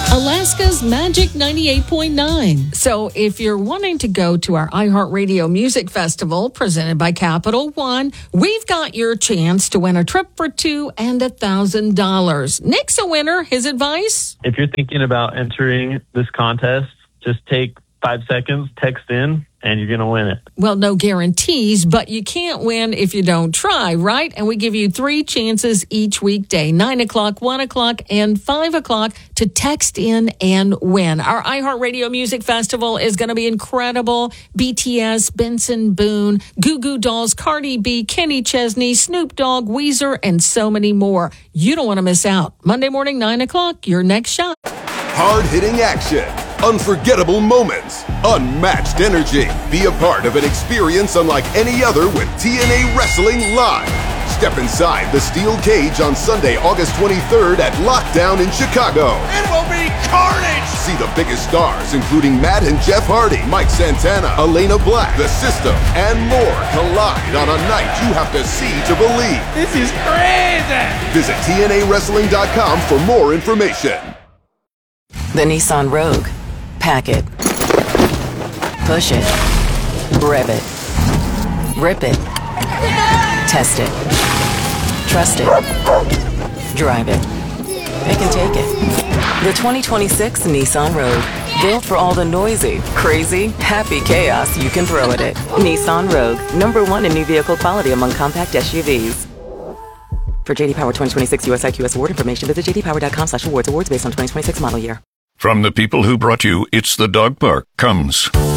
Alaska's Magic 98.9. So if you're wanting to go to our iHeartRadio Music Festival presented by Capital One, we've got your chance to win a trip for two and $1,000. Nick's a winner. His advice? If you're thinking about entering this contest, just take 5 seconds, text in, and you're going to win it. Well, no guarantees, but you can't win if you don't try, right? And we give you 3 chances each weekday, 9 o'clock, 1 o'clock, and 5 o'clock to text in and win. Our iHeartRadio Music Festival is going to be incredible. BTS, Benson Boone, Goo Goo Dolls, Cardi B, Kenny Chesney, Snoop Dogg, Weezer, and so many more. You don't want to miss out. Monday morning, 9 o'clock, your next shot. Hard-hitting action, unforgettable moments, unmatched energy. Be a part of an experience unlike any other with TNA Wrestling Live. Step inside the steel cage on Sunday, August 23rd at Lockdown in Chicago. It will be carnage! See the biggest stars, including Matt and Jeff Hardy, Mike Santana, Elena Black, The System, and more collide on a night you have to see to believe. This is crazy! Visit TNAWrestling.com for more information. The Nissan Rogue. Pack it. Push it. Rev it. Rip it. Test it. Trust it. Drive it. Pick and take it. The 2026 Nissan Rogue. Built for all the noisy, crazy, happy chaos you can throw at it. Nissan Rogue. #1 in new vehicle quality among compact SUVs. For JD Power 2026 US IQS award information, visit jdpower.com/awards. Awards based on 2026 model year. From the people who brought you It's the Dog Park comes